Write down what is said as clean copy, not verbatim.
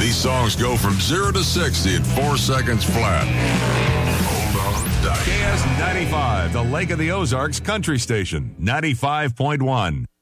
These songs go from 0 to 60 in 4 seconds flat. Hold on tight. KS95, the Lake of the Ozarks Country Station, 95.1.